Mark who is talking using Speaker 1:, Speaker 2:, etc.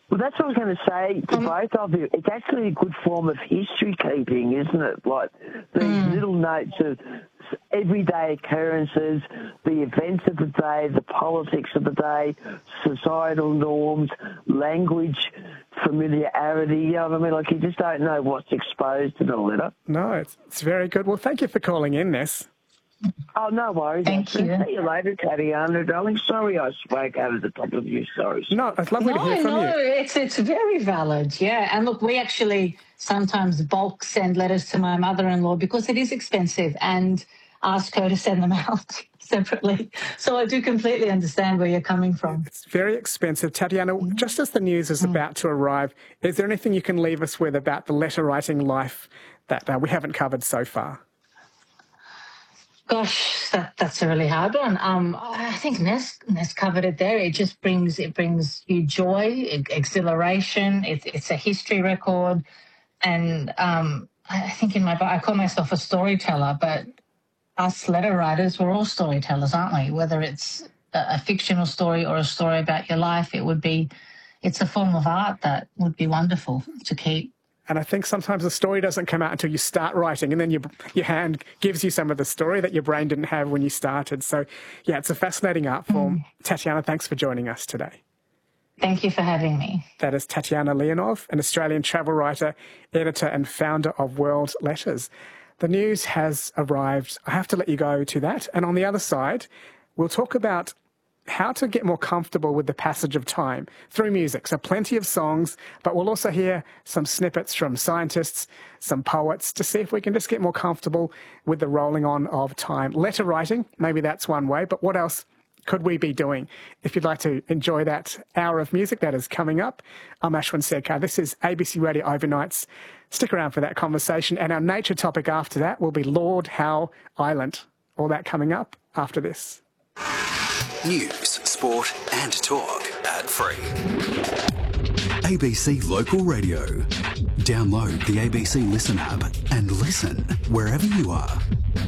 Speaker 1: Well, that's what I was going to say to both of you. It's actually a good form of history keeping, isn't it? Like these little notes of everyday occurrences, the events of the day, the politics of the day, societal norms, language, familiarity. You know what I mean? Like you just don't know what's exposed in a letter.
Speaker 2: No, it's very good. Well, thank you for calling in, Ness.
Speaker 1: Oh, no worries.
Speaker 3: Thank you.
Speaker 1: See you later, Tatiana, darling. Sorry I spoke over the top of you. Sorry.
Speaker 2: No, it's lovely to hear from you.
Speaker 3: No, it's very valid, yeah. And look, we actually sometimes bulk send letters to my mother-in-law because it is expensive and ask her to send them out separately. So I do completely understand where you're coming from.
Speaker 2: It's very expensive. Tatiana, just as the news is about to arrive, is there anything you can leave us with about the letter-writing life that we haven't covered so far?
Speaker 3: Gosh, that's a really hard one. I think Ness covered it there. It just brings you joy, exhilaration. It's a history record, and I think in my book I call myself a storyteller, but us letter writers, we're all storytellers, aren't we? Whether it's a fictional story or a story about your life, it's a form of art that would be wonderful to keep.
Speaker 2: And I think sometimes the story doesn't come out until you start writing, and then your hand gives you some of the story that your brain didn't have when you started. So, yeah, it's a fascinating art form. Tatiana, thanks for joining us today.
Speaker 3: Thank you for having me.
Speaker 2: That is Tatiana Leonov, an Australian travel writer, editor and founder of World Letters. The news has arrived. I have to let you go to that. And on the other side, we'll talk about how to get more comfortable with the passage of time through music. So plenty of songs, but we'll also hear some snippets from scientists, some poets, to see if we can just get more comfortable with the rolling on of time. Letter writing, maybe that's one way, but what else could we be doing? If you'd like to enjoy that hour of music that is coming up, I'm Ashwin Serkar. This is ABC Radio Overnights. Stick around for that conversation. And our nature topic after that will be Lord Howe Island. All that coming up after this.
Speaker 4: News, sport and talk. Ad-free.
Speaker 5: ABC Local Radio. Download the ABC Listen app and listen wherever you are.